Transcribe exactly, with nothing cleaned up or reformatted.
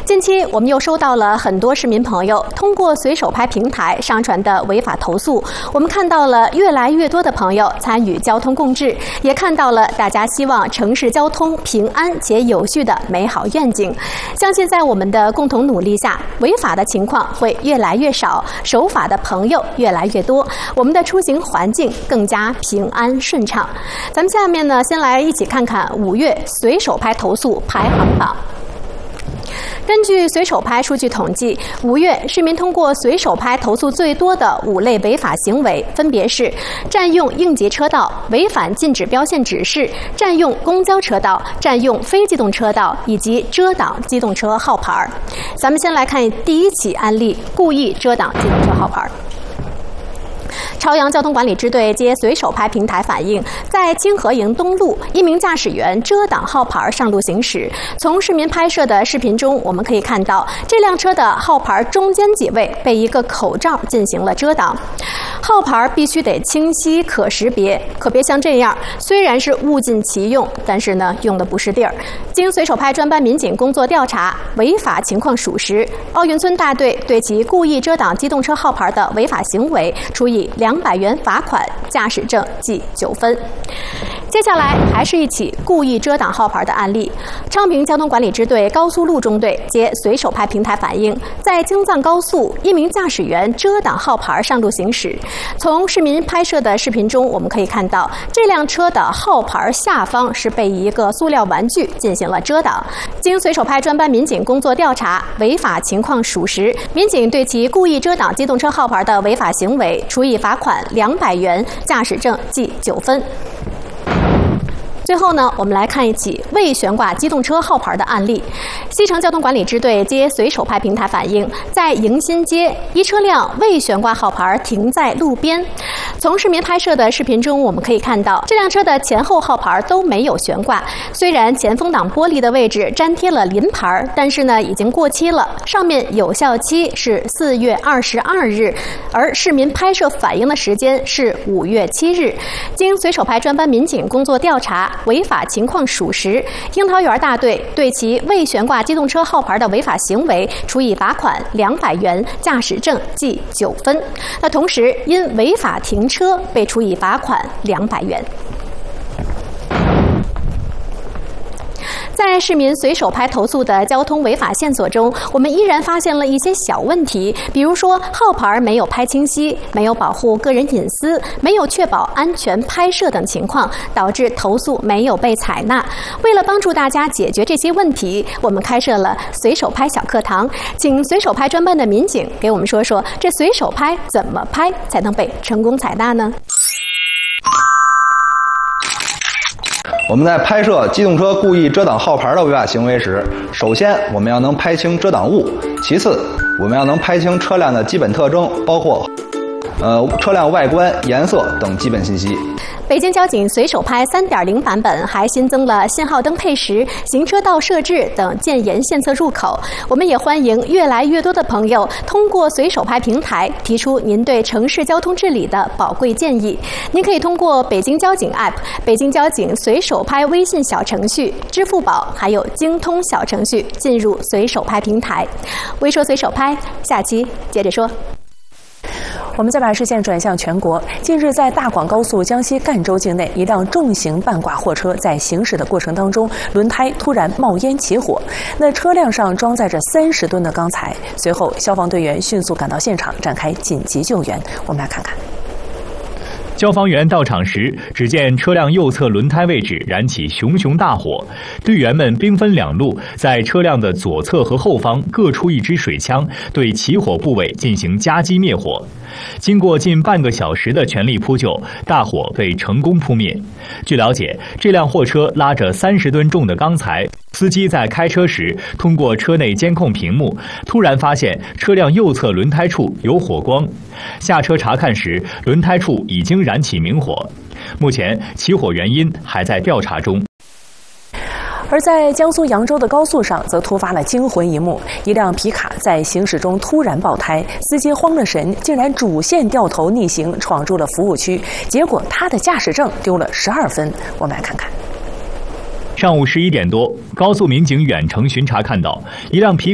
近期我们又收到了很多市民朋友通过随手拍平台上传的违法投诉，我们看到了越来越多的朋友参与交通共治，也看到了大家希望城市交通平安且有序的美好愿景。相信在我们的共同努力下，违法的情况会越来越少，守法的朋友越来越多，我们的出行环境更加平安顺畅。咱们下面呢，先来一起看看五月随手拍投诉排行榜。根据随手拍数据统计，五月市民通过随手拍投诉最多的五类违法行为，分别是占用应急车道、违反禁止标线指示、占用公交车道、占用非机动车道以及遮挡机动车号牌。咱们先来看第一起案例：故意遮挡机动车号牌。朝阳交通管理支队接随手拍平台反映，在清河营东路，一名驾驶员遮挡号牌上路行驶。从市民拍摄的视频中，我们可以看到这辆车的号牌中间几位被一个口罩进行了遮挡。号牌必须得清晰可识别，可别像这样，虽然是物尽其用，但是呢用的不是地儿。经随手拍专班民警工作调查，违法情况属实，奥运村大队对其故意遮挡机动车号牌的违法行为处以两百元罚款，驾驶证记九分。接下来还是一起故意遮挡号牌的案例。昌平交通管理支队高速路中队接随手拍平台反映，在京藏高速，一名驾驶员遮挡号牌上路行驶。从市民拍摄的视频中，我们可以看到这辆车的号牌下方是被一个塑料玩具进行了遮挡。经随手拍专班民警工作调查，违法情况属实，民警对其故意遮挡机动车号牌的违法行为处以罚款两百元，驾驶证记九分。最后呢，我们来看一起未悬挂机动车号牌的案例。西城交通管理支队接随手拍平台反映，在迎新街，一车辆未悬挂号牌停在路边。从市民拍摄的视频中，我们可以看到这辆车的前后号牌都没有悬挂。虽然前风挡玻璃的位置粘贴了临牌，但是呢已经过期了，上面有效期是四月二十二日，而市民拍摄反映的时间是五月七日。经随手拍专班民警工作调查，违法情况属实，樱桃园大队对其未悬挂机动车号牌的违法行为处以罚款两百元，驾驶证记九分。那同时因违法停车被处以罚款两百元。在市民随手拍投诉的交通违法线索中，我们依然发现了一些小问题，比如说号牌没有拍清晰，没有保护个人隐私，没有确保安全拍摄等情况，导致投诉没有被采纳。为了帮助大家解决这些问题，我们开设了随手拍小课堂，请随手拍专班的民警给我们说说，这随手拍怎么拍才能被成功采纳呢？ 我们在拍摄机动车故意遮挡号牌的违法行为时，首先我们要能拍清遮挡物，其次我们要能拍清车辆的基本特征，包括呃车辆外观、颜色等基本信息。 北京交警随手拍 三点零 版本还新增了信号灯配时、行车道设置等建言献策入口。我们也欢迎越来越多的朋友通过随手拍平台提出您对城市交通治理的宝贵建议。您可以通过北京交警 App、北京交警随手拍微信小程序、支付宝还有京通小程序进入随手拍平台。微说随手拍，下期接着说。 我们再把视线转向全国。近日，在大广高速江西赣州境内，一辆重型半挂货车在行驶的过程当中，轮胎突然冒烟起火。那车辆上装载着三十吨的钢材。随后，消防队员迅速赶到现场，展开紧急救援。我们来看看。 消防员到场时，只见车辆右侧轮胎位置燃起熊熊大火，队员们兵分两路，在车辆的左侧和后方各出一支水枪，对起火部位进行夹击灭火。经过近半个小时的全力扑救，大火被成功扑灭。据了解，这辆货车拉着三十吨重的钢材，司机在开车时通过车内监控屏幕，突然发现车辆右侧轮胎处有火光，下车查看时，轮胎处已经燃起明火。目前起火原因还在调查中。 而在江苏扬州的高速上，则突发了惊魂一幕：一辆皮卡在行驶中突然爆胎，司机慌了神，竟然主线掉头逆行，闯入了服务区，结果他的驾驶证丢了十二分。我们来看看。 上午十一点多，高速民警远程巡查看到一辆皮